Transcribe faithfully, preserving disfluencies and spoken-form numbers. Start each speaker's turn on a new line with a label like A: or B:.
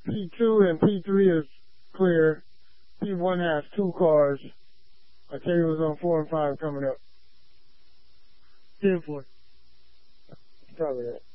A: P two and P three is clear. P one has two cars. I tell you what's on four and five coming up.
B: ten four.
A: Probably that.